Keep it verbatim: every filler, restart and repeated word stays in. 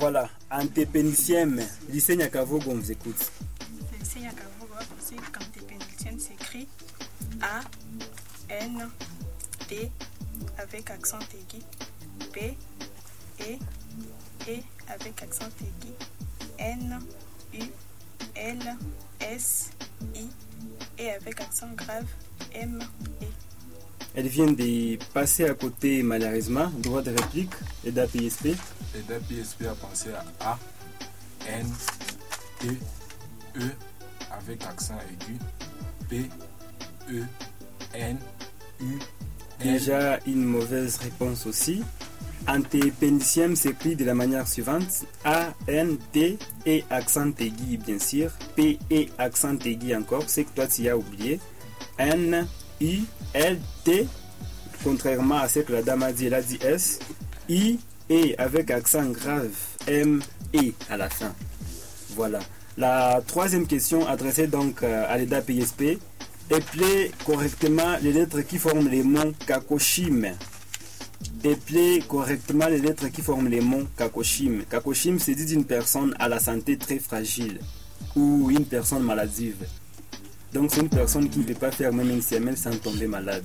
Voilà, antépénitième, lycée Nyakavogo, on vous écoute. Lycée Nyakavogo, c'est qu'antépénitième s'écrit A, N, T, avec accent aigu, P, E, E, avec accent aigu, N, U, L, S, I, et avec accent grave, M, E. Elle vient de passer à côté malheureusement. Droit de réplique, E D A P I S P. E D A P I S P a pensé à A, N, T, E, avec accent aigu, P, E, N, U, L. Déjà une mauvaise réponse aussi. Antépénitième s'écrit de la manière suivante: A, N, T, et accent aigu bien sûr, P, et accent aigu encore, c'est que toi tu as oublié, N, U, L, T, contrairement à ce que la dame a dit, elle a dit S, I, E avec accent grave, M, E à la fin. Voilà. La troisième question adressée donc à l'E D A P I S P: épeler correctement les lettres qui forment les mots Kakoshim. Épeler correctement les lettres qui forment les mots Kakoshim. Kakoshim, c'est dit d'une personne à la santé très fragile ou une personne maladive. Donc c'est une personne qui ne peut pas faire même une semaine sans tomber malade.